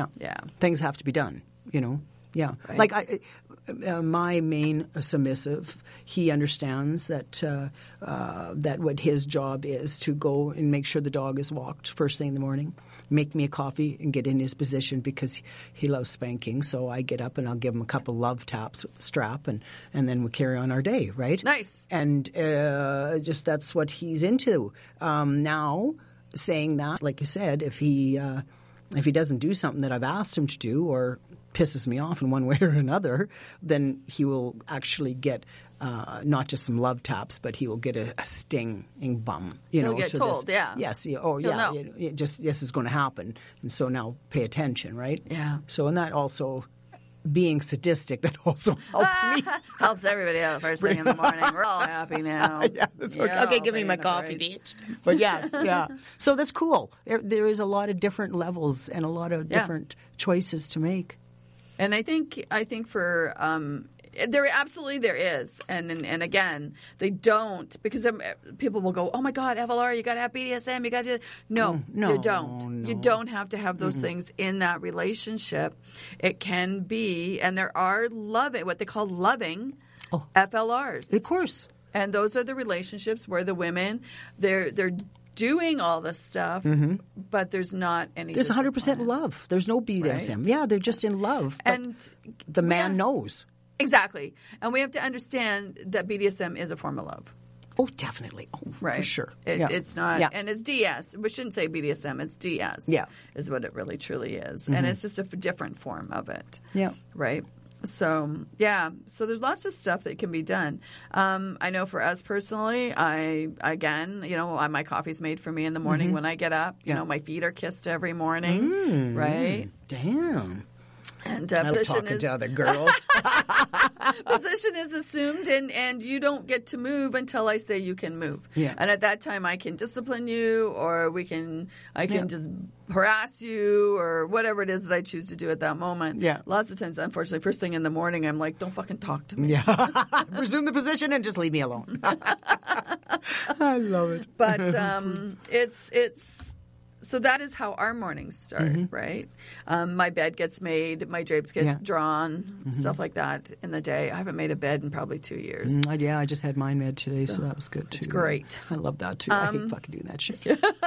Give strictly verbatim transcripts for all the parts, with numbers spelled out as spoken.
Yeah. Yeah. Things have to be done, you know. Yeah. Right. Like I, uh, my main submissive, he understands that uh, uh, that what his job is to go and make sure the dog is walked first thing in the morning, make me a coffee and get in his position because he loves spanking. So I get up and I'll give him a couple love taps with the strap and, and then we carry on our day, right? Nice. And uh, just that's what he's into. Um, now, saying that, like you said, if he uh, if he doesn't do something that I've asked him to do or pisses me off in one way or another, then he will actually get uh, not just some love taps, but he will get a, a stinging bum. You He'll know, get so told, this, yeah. Yes. Yeah, oh, He'll yeah. know. It, it just this is going to happen, and so now pay attention, right? Yeah. So and that also. Being sadistic, that also helps me. Helps everybody out first thing in the morning. We're all happy now. Yeah, that's okay. Yeah, Okay, give me paying my the coffee, price. bitch. But yes, yeah. So that's cool. There, there is a lot of different levels and a lot of Yeah. different choices to make. And I think I think for um, there absolutely there is, and, and and again they don't because um, people will go, oh my God, F L R, you got to have B D S M, you got to no, no, you don't, no. you don't have to have those mm-hmm. things in that relationship. It can be, and there are loving what they call loving oh. F L Rs, of course, and those are the relationships where the women they're they're. doing all this stuff, mm-hmm. but there's not any. There's one hundred percent love. There's no B D S M. Right? Yeah, they're just in love. And the man yeah, knows. Exactly. And we have to understand that B D S M is a form of love. Oh, definitely. Oh, right. For sure. It, yeah. It's not. Yeah. And it's D S. We shouldn't say B D S M. It's D S. Yeah. Is what it really truly is. Mm-hmm. And it's just a f- different form of it. Yeah. Right? So, yeah. So there's lots of stuff that can be done. Um, I know for us personally, I, again, you know, my coffee's made for me in the morning mm-hmm. when I get up. You yeah. know, my feet are kissed every morning. Mm, right? Damn. And uh, I'm position talking is, to other girls. position is assumed, and, and you don't get to move until I say you can move. Yeah. And at that time, I can discipline you, or we can, I can yeah. just harass you, or whatever it is that I choose to do at that moment. Yeah. Lots of times, unfortunately, first thing in the morning, I'm like, don't fucking talk to me. Yeah. Resume the position and just leave me alone. I love it. But um, it's it's. So that is how our mornings start, mm-hmm. right? Um, my bed gets made, my drapes get yeah. drawn, mm-hmm. stuff like that in the day. I haven't made a bed in probably two years. Mm, yeah, I just had mine made today, so, so that was good too. It's great. I love that too. Um, I hate fucking doing that shit.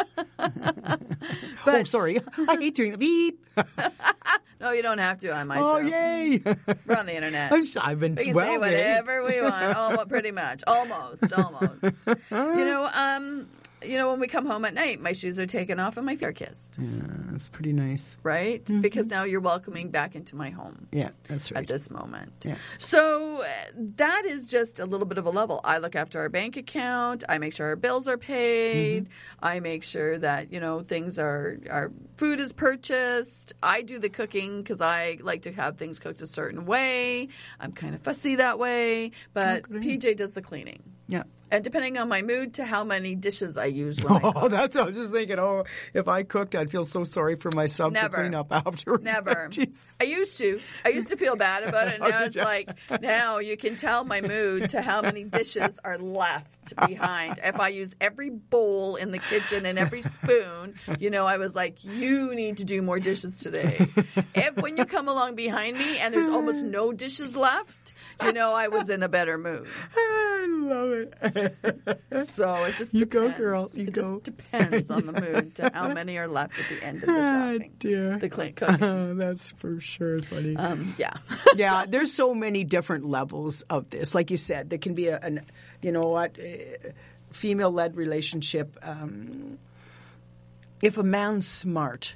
but, oh, sorry. I hate doing the beep. No, you don't have to on my oh, show. Oh, yay. We're on the internet. I'm, I've been we can well, say whatever we want. Almost, pretty much. Almost. Almost. You know, um... You know, when we come home at night, my shoes are taken off and my feet are kissed. Yeah, that's pretty nice. Right? Mm-hmm. Because now you're welcoming back into my home. Yeah, that's right. At this moment. Yeah. So uh, that is just a little bit of a level. I look after our bank account. I make sure our bills are paid. Mm-hmm. I make sure that, you know, things are, our food is purchased. I do the cooking because I like to have things cooked a certain way. I'm kind of fussy that way. But oh, P J does the cleaning. Yeah. And depending on my mood to how many dishes I use when I cook. Oh, that's what I was just thinking. Oh, if I cooked, I'd feel so sorry for myself Never. to clean up afterwards. Never. I used to. I used to feel bad about it. Now it's you? like, now you can tell my mood to how many dishes are left behind. If I use every bowl in the kitchen and every spoon, you know, I was like, you need to do more dishes today. If when you come along behind me and there's almost no dishes left, you know, I was in a better mood. I love it. So it just you depends. go, girl. You it go. just depends on the mood to how many are left at the end of the ah, shopping. Dear. The clean cooking. That's for sure funny. Um, yeah. Yeah, there's so many different levels of this. Like you said, there can be a, an, you know what, uh, female-led relationship. Um, if a man's smart,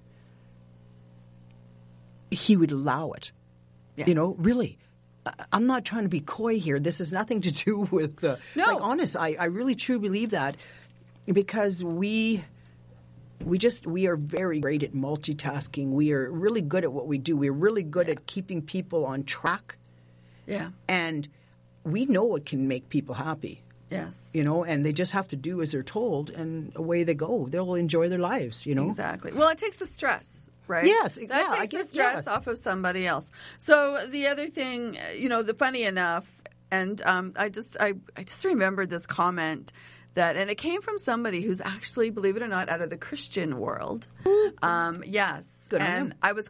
he would allow it. Yes. You know, really. I'm not trying to be coy here. This has nothing to do with the – no. like, honest, I, I really truly believe that because we we just – we are very great at multitasking. We are really good at what we do. We're really good yeah. at keeping people on track. Yeah. And we know what can make people happy. Yes. You know, and they just have to do as they're told, and away they go. They'll enjoy their lives, you know. Exactly. Well, it takes the stress. Right? Yes. That yeah, takes I guess, the stress yes. off of somebody else. So the other thing, you know, the funny enough, and um, I just I, I just remembered this comment that, and it came from somebody who's actually, believe it or not, out of the Christian world. Um, yes. Good on and him. I was